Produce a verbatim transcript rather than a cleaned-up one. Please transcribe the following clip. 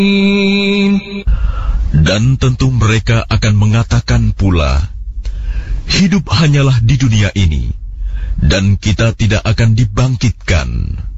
Dan tentu mereka akan mengatakan pula, hidup hanyalah di dunia ini, dan kita tidak akan dibangkitkan.